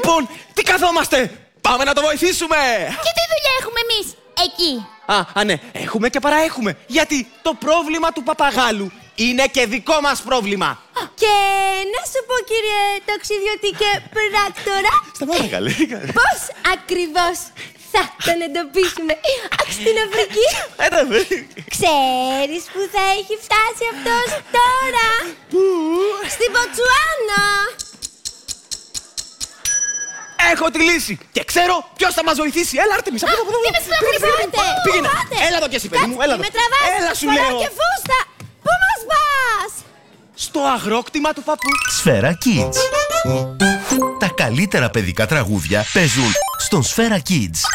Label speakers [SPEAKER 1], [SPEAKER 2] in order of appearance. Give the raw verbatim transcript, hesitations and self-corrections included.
[SPEAKER 1] Λοιπόν, τι καθόμαστε! Πάμε να το βοηθήσουμε!
[SPEAKER 2] Και τι δουλειά έχουμε εμείς εκεί?
[SPEAKER 1] Α, α, ναι, έχουμε και παραέχουμε. Γιατί το πρόβλημα του παπαγάλου είναι και δικό μας πρόβλημα.
[SPEAKER 2] Και να σου πω, κύριε ταξιδιώτη και πράκτορα,
[SPEAKER 1] Σταμάτα καλέ.
[SPEAKER 2] πώς ακριβώς θα τον εντοπίσουμε? Αχ, στην Αφρική.
[SPEAKER 1] Έλα, δε.
[SPEAKER 2] Ξέρεις που θα έχει φτάσει αυτός τώρα?
[SPEAKER 1] Πού?
[SPEAKER 2] Στην Μποτσουάνα.
[SPEAKER 1] Έχω τη λύση και ξέρω ποιος θα μας βοηθήσει. Έλα, Άρτεμις, από εδώ, από εδώ.
[SPEAKER 2] Τι με σταματάτε?
[SPEAKER 1] Πήγαινε. Έλα εδώ κι εσύ, παιδί μου, έλα εδώ.
[SPEAKER 2] Με τραβάς,
[SPEAKER 1] Έλα, σου
[SPEAKER 2] φοράω
[SPEAKER 1] λέω.
[SPEAKER 2] και φούστα. Πού μας πας?
[SPEAKER 1] Στο αγρόκτημα του παππού.
[SPEAKER 3] Σφαίρα Kids. Τα καλύτερα παιδικά τραγούδια παίζουν στον Σφαίρα Kids.